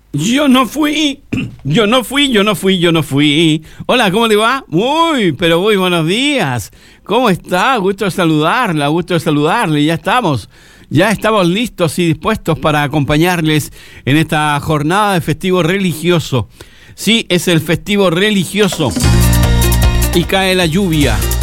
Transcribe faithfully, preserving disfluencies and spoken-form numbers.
Yo no fui, yo no fui, yo no fui, yo no fui. Hola, ¿cómo le va? Muy, pero muy buenos días. ¿Cómo está? Gusto de saludarla, gusto de saludarle. Ya estamos, ya estamos listos y dispuestos para acompañarles en esta jornada de festivo religioso. Sí, es el festivo religioso y cae la lluvia.